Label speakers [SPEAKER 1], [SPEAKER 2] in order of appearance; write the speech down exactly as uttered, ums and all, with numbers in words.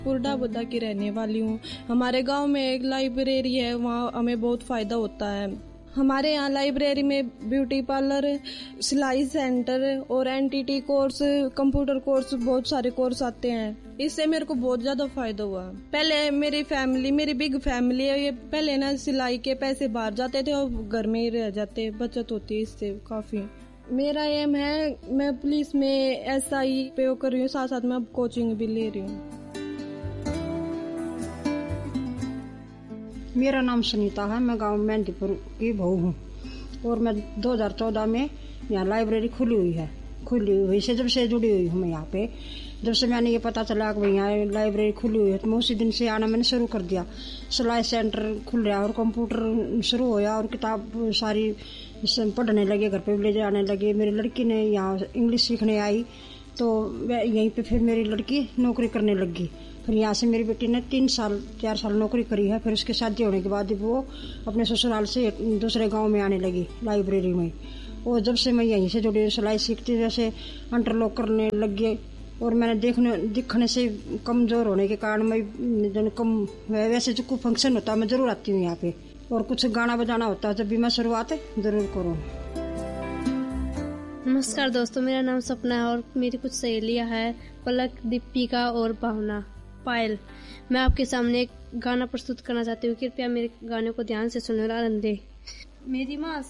[SPEAKER 1] पुरडा बुद्धा की रहने वाली हूँ। हमारे गांव में एक लाइब्रेरी है, वहाँ हमें बहुत फायदा होता है। हमारे यहाँ लाइब्रेरी में ब्यूटी पार्लर, सिलाई सेंटर और एनटीटी कोर्स, कंप्यूटर कोर्स, बहुत सारे कोर्स आते हैं। इससे मेरे को बहुत ज्यादा फायदा हुआ। पहले मेरी फैमिली, मेरी बिग फैमिली है, ये पहले ना सिलाई के पैसे बाहर जाते थे और घर में ही रह जाते, बचत होती है इससे काफी। मेरा एम है, मैं पुलिस में एस आई पे कर रही हूँ, साथ साथ में अब कोचिंग भी ले रही हूँ।
[SPEAKER 2] मेरा नाम सुनीता है, मैं गांव मेहंदीपुर की बहू हूँ और मैं दो हज़ार चौदह में यहाँ लाइब्रेरी खुली हुई है खुली हुई से जब से जुड़ी हुई हूँ मैं यहाँ पे। जब से मैंने ये पता चला कि यहाँ लाइब्रेरी खुली हुई है तो मैं उसी दिन से आना मैंने शुरू कर दिया। सिलाई सेंटर खुल रहा और कंप्यूटर शुरू होया और किताब सारी पढ़ने लगे, घर पे भी ले जाने लगे। मेरी लड़की ने यहाँ इंग्लिश सीखने आई तो यहीं पे फिर मेरी लड़की नौकरी करने लगी। फिर यहाँ से मेरी बेटी ने तीन साल चार साल नौकरी करी है। फिर उसके शादी होने के बाद वो अपने ससुराल से दूसरे गांव में आने लगी लाइब्रेरी में। और जब से मैं यहीं से जुड़ी सिलाई सीखती जैसे इंटरलॉक करने लग गए और मैंने देखने दिखने से कमजोर होने के कारण मैं जन कम वैसे जो कोई फंक्शन होता है मैं जरूर आती हूँ यहाँ पे, और कुछ गाना बजाना होता है जब भी मैं शुरुआत जरूर करूँ।
[SPEAKER 3] नमस्कार दोस्तों, मेरा नाम सपना है और मेरी कुछ सहेलियां हैं, पलक, दीपिका और भावना, पायल। मैं आपके सामने एक गाना प्रस्तुत करना चाहती हूँ। कृपया मेरे गाने को ध्यान से सुनने और आनंद दें। मेरी माँ